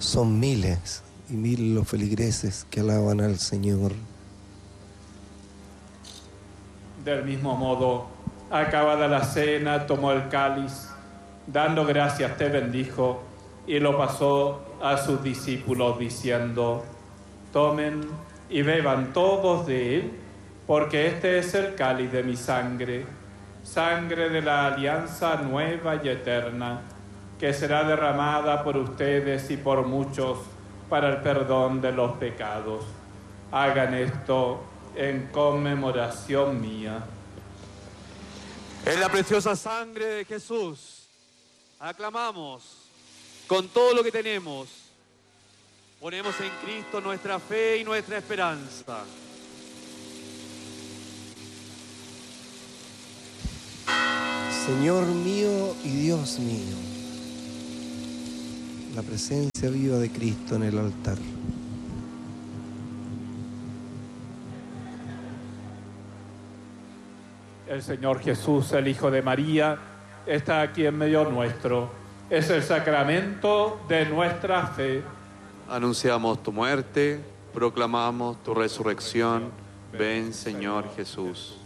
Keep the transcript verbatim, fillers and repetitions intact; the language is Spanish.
Son miles y mil los feligreses que alaban al Señor. Del mismo modo, acabada la cena, tomó el cáliz, dando gracias te bendijo, y lo pasó a sus discípulos diciendo: tomen y beban todos de él, porque este es el cáliz de mi sangre, sangre de la alianza nueva y eterna, que será derramada por ustedes y por muchos para el perdón de los pecados. Hagan esto en conmemoración mía. En la preciosa sangre de Jesús, aclamamos con todo lo que tenemos. Ponemos en Cristo nuestra fe y nuestra esperanza. Señor mío y Dios mío, la presencia viva de Cristo en el altar. El Señor Jesús, el Hijo de María, está aquí en medio nuestro. Es el sacramento de nuestra fe. Anunciamos tu muerte, proclamamos tu resurrección. Ven, Señor Jesús.